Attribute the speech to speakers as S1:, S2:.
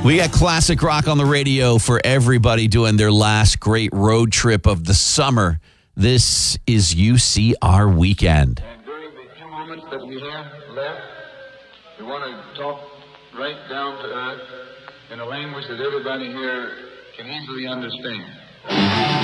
S1: We got classic rock on the radio for everybody doing their last great road trip of the summer. This is UCR Weekend.
S2: And during the few moments that we have left, we want to talk right down to earth in a language that everybody here can easily understand.